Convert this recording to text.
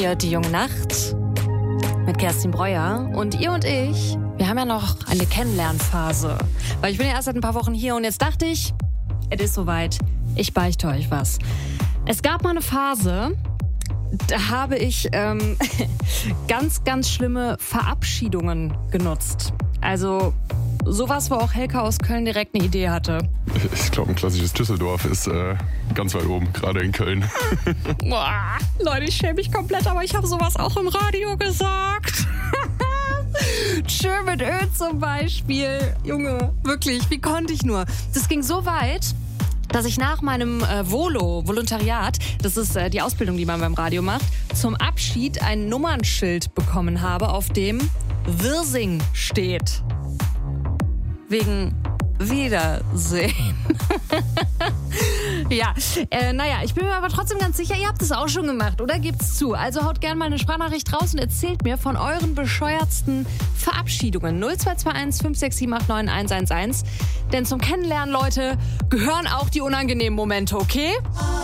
hört die Junge Nacht mit Kerstin Breuer. Und ihr und ich, wir haben ja noch eine Kennenlernphase. Weil ich bin ja erst seit ein paar Wochen hier und jetzt dachte ich, es ist soweit, ich beichte euch was. Es gab mal eine Phase, da habe ich ganz, ganz schlimme Verabschiedungen genutzt. Also sowas, wo auch Helka aus Köln direkt eine Idee hatte. Ich glaube, ein klassisches Düsseldorf ist ganz weit oben, gerade in Köln. Boah, Leute, ich schäme mich komplett, aber ich habe sowas auch im Radio gesagt. Tschö mit Ö zum Beispiel. Junge, wirklich, wie konnte ich nur? Das ging so weit, dass ich nach meinem Volontariat, das ist die Ausbildung, die man beim Radio macht, zum Abschied ein Nummernschild bekommen habe, auf dem Wirsing steht. Wegen Wiedersehen. Ja, ich bin mir aber trotzdem ganz sicher, ihr habt es auch schon gemacht, oder? Gebt's zu. Also haut gerne mal eine Sprachnachricht raus und erzählt mir von euren bescheuertsten Verabschiedungen. 0221 56789 111. Denn zum Kennenlernen, Leute, gehören auch die unangenehmen Momente, okay?